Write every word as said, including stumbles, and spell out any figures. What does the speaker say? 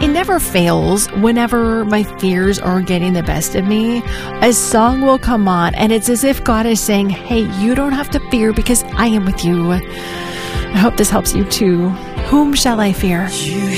never fails. Whenever my fears are getting the best of me, a song will come on, and it's as if God is saying, hey, you don't have to fear because I am with you. I hope this helps you too. Whom shall I fear? You